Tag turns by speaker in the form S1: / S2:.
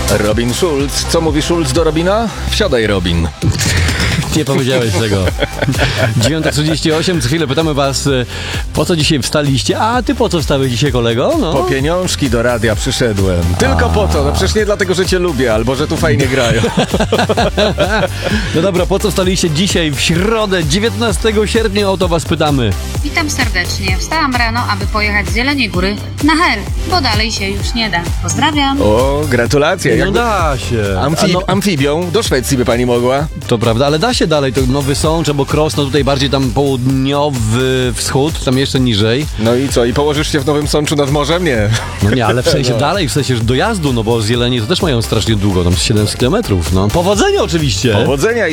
S1: Robin Schulz. Co mówi Schulz do Robina? Wsiadaj, Robin.
S2: Nie powiedziałeś tego. 9:38, co chwilę pytamy was, po co dzisiaj wstaliście? A ty po co wstałeś dzisiaj, kolego? No.
S1: Po pieniążki do radia przyszedłem. Tylko po to. No przecież nie dlatego, że cię lubię, albo że tu fajnie grają.
S2: No dobra, po co wstaliście dzisiaj w środę, 19 sierpnia? O to was pytamy.
S3: Witam serdecznie. Wstałam rano, aby pojechać z Jeleniej Góry na Hel, bo dalej się już nie da. Pozdrawiam.
S1: O, gratulacje.
S2: No
S1: Jakby
S2: da się.
S1: amfibią do Szwecji by pani mogła.
S2: To prawda, ale da się dalej, to Nowy Sącz albo Krosno, tutaj bardziej tam południowy wschód, tam jeszcze niżej.
S1: No i co, i położysz się w Nowym Sączu nad morzem? Nie.
S2: No nie, ale w sensie dalej, w sensie dojazdu, no bo z Jeleni to też mają strasznie długo, tam 700 km, no. Powodzenia oczywiście!
S1: Powodzenia i